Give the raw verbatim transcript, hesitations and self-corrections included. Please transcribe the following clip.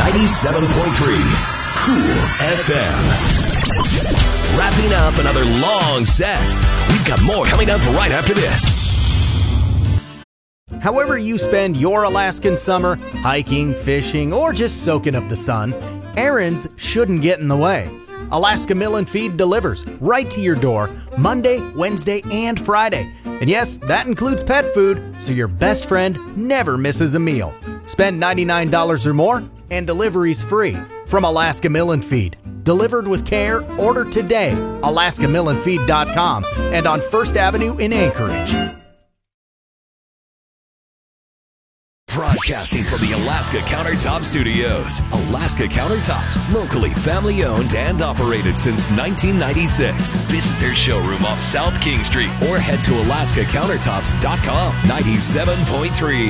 ninety-seven point three Cool F M. Wrapping up another long set. We've got more coming up right after this. However you spend your Alaskan summer, hiking, fishing, or just soaking up the sun, errands shouldn't get in the way. Alaska Mill and Feed delivers right to your door Monday, Wednesday, and Friday. And yes, that includes pet food, so your best friend never misses a meal. Spend ninety-nine dollars or more, and delivery's free. From Alaska Mill and Feed. Delivered with care, order today. Alaska Mill and Feed dot com and on First Avenue in Anchorage. Broadcasting from the Alaska Countertop Studios. Alaska Countertops, locally family owned and operated since nineteen ninety-six. Visit their showroom off South King Street or head to alaska countertops dot com. ninety-seven point three